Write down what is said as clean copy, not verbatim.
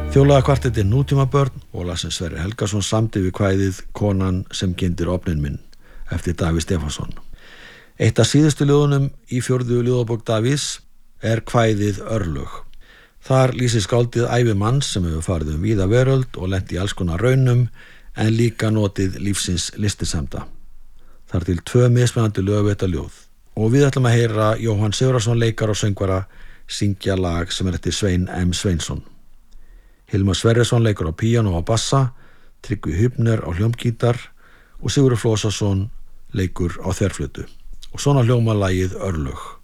Þjóðlagakvartettin Nútímabörn og Lasse Sverrir Helgason samdi við kvæðið Konan sem gyndir ofninn minn eftir Davíð Stefánsson. Eitt af síðustu ljóðunum í 4. ljóðabók Davíðs er kvæðið Örlög. Þar lýsir skáldið ævi manns sem hefur farið víða veröld og lent í alls konar raunum en líka notið lífsins listisemda. Þar til 2 mismunandi lög við þetta ljóð. Og við ætlum að heyra Jóhann Sigurðarson leikara og söngvara syngja lag sem eftir Svein M. Sveinsson. Hilmar Sverrisson leikur á píanó og bassa, Tryggvi Hübner á hljómgítar og Sigurður Flósason leikur á þverflötu. Og svona hljómar lagið Örlög.